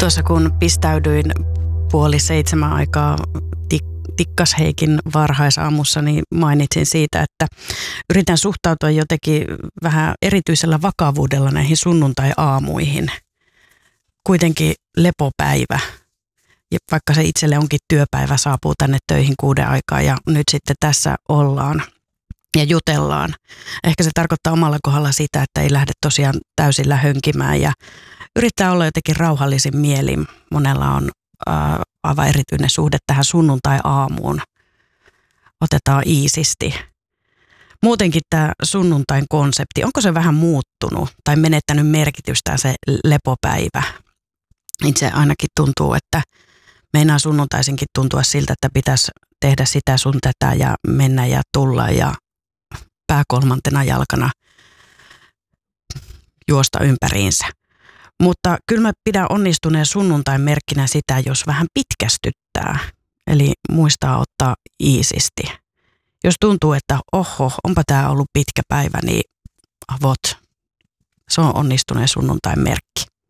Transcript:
Tuossa kun pistäydyin 6:30 aikaa Tikkasheikin varhaisaamussa, niin mainitsin siitä, että yritän suhtautua jotenkin vähän erityisellä vakavuudella näihin sunnuntai-aamuihin. Kuitenkin lepopäivä, ja vaikka se itselle onkin työpäivä, saapuu tänne töihin 6 aikaa ja nyt sitten tässä ollaan ja jutellaan. Ehkä se tarkoittaa omalla kohdalla sitä, että ei lähde tosiaan täysillä hönkimään ja yrittää olla jotenkin rauhallisin mielin. Monella on aivan erityinen suhde tähän sunnuntai-aamuun. Otetaan iisisti. Muutenkin tämä sunnuntain konsepti, onko se vähän muuttunut tai menettänyt merkitystään se lepopäivä? Itse ainakin tuntuu, että meinaa sunnuntaisinkin tuntua siltä, että pitäisi tehdä sitä sun tätä ja mennä ja tulla ja pää 3. jalkana juosta ympäriinsä. Mutta kyllä mä pidän onnistuneen sunnuntain merkkinä sitä, jos vähän pitkästyttää. Eli muistaa ottaa iisisti. Jos tuntuu, että onpa tää ollut pitkä päivä, niin avot. Se on onnistuneen sunnuntain merkki.